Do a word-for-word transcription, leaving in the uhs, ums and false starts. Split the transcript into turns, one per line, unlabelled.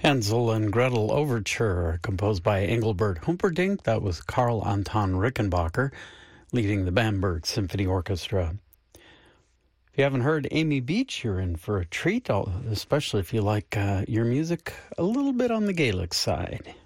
Hansel and Gretel Overture, composed by Engelbert Humperdinck. That was Karl Anton Rickenbacker, leading the Bamberg Symphony Orchestra. If you haven't heard Amy Beach, you're in for a treat, especially if you like uh, your music a little bit on the Gaelic side.